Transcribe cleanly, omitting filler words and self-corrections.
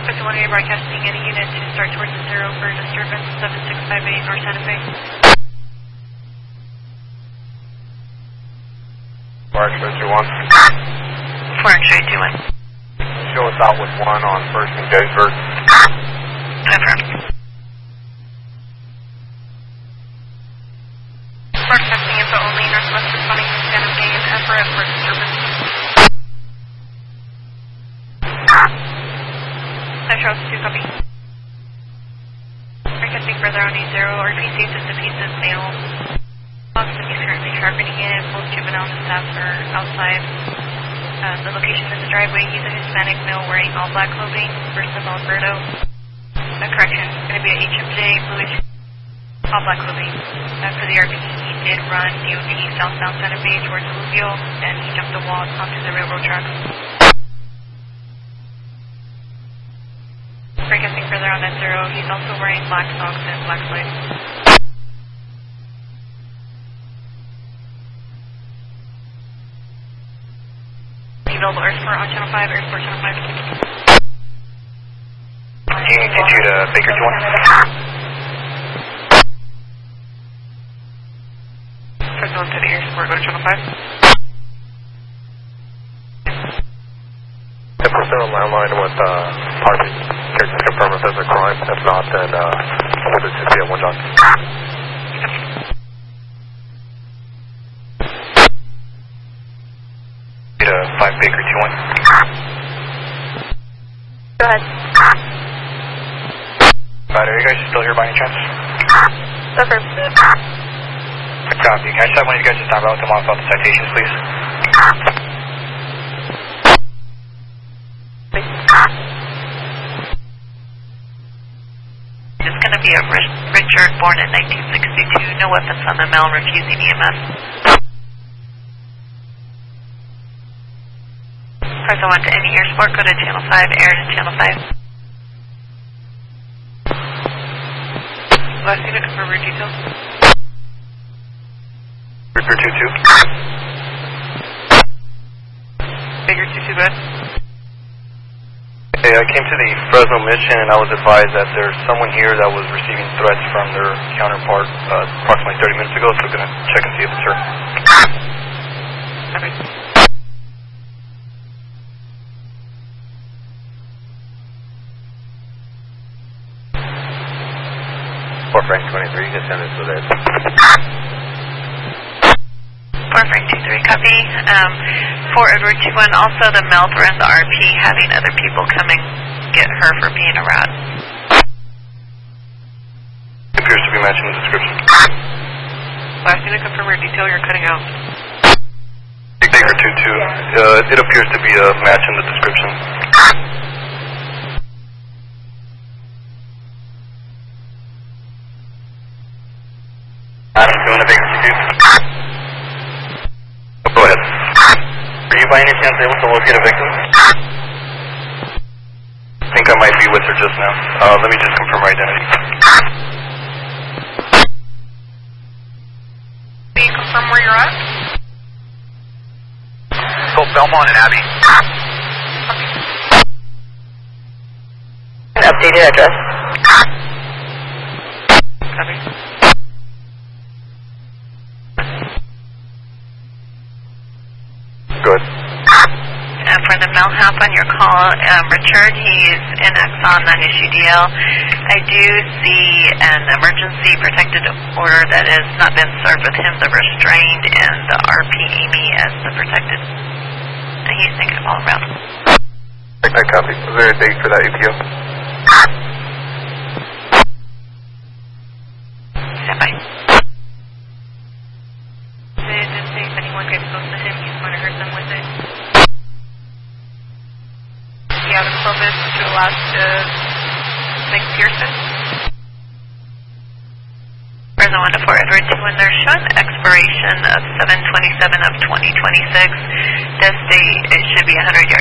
1 broadcasting any unit to start towards the 0 for disturbance 7658 North Santa Fe. X-ray 21. 4 X-ray 21. Show us out with 1 on 1st and Gettysburg. Confirmed. Broadcasting info only, northwest responding to Santa Fe and Everett for disturbance. Charles 2, copy. Broadcasting further on A0, RPC system pieces, male. Boston is currently sharpening it, both juveniles and staff are outside. The location is the driveway. He's a Hispanic male wearing all black clothing, first of Alberto. Correction, it's going to be a HMJ, bluish, all black clothing. For the RPC, he did run DOT southbound Santa Fe towards Louisville, and he jumped the wall onto the railroad tracks. Broadcasting further on that 0, he's also wearing black socks and black slides. Available Airsport on Channel 5, Airsport Channel 5. Continue to Baker 21. First on to the Airsport, go to Channel 5. If we're still on landline with Harvey, can you confirm if there's a crime? If not, then we'll just be at 1 John. 5 Baker 21. Go ahead. Are you guys still here by any chance? Confirm. Copy. Can I just have one of you guys to talk about them off on the citations, please? It's going to be a Richard born in 1962, no weapons on the male, refusing EMS. Press 1 to any Airsport, go to Channel 5, air to Channel 5. Last unit, confirm your details. Baker 22. Baker 22, go ahead. Hey, I came to the Fresno mission and I was advised that there's someone here that was receiving threats from their counterpart approximately 30 minutes ago, so I'm going to check and see if it's her. Okay. For Frank 23, you can send it to there. 4 Frank 23, copy. 4 Edward 21, also the male threat the RP having other people come and get her for being around. Appears to be matching the description. Last unit, confirm your detail, you're cutting out. Baker 22, it appears to be a match in the description. Adam, you want to Baker 22? Go ahead. Are you by any chance able to locate a victim? I think I might be with her just now. Let me just confirm her identity. Can you confirm where you're at? Both Belmont and Abby. An updated address. Copy. Good. For the male half on your call, Richard, he's in Exxon, non-issue DL. I do see an emergency protected order that has not been served with him, the restrained, and the RP Amy as the protected. And he's negative all around. I copy. Is there a date for that APO? Stand by. They did say if anyone gets close to him, he's going to hurt them with it. Out of Clovis to Alaska, McPherson. Fresno 1 to 4 Edward 2, and they're showing the expiration of 7/27 of 2026. This date, it should be 100 yards.